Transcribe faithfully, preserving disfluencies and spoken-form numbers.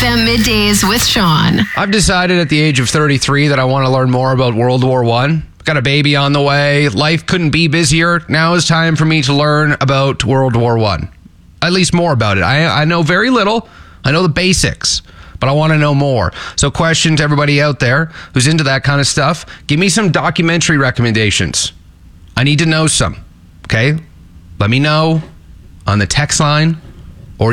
M Middays with Sean. I've decided at the age of thirty-three that I want to learn more about World War One. Got a baby on the way. Life couldn't be busier. Now is time for me to learn about World War One. At least more about it. I, I know very little. I know the basics, but I want to know more. So question to everybody out there who's into that kind of stuff, give me some documentary recommendations. I need to know some. Okay? Let me know on the text line,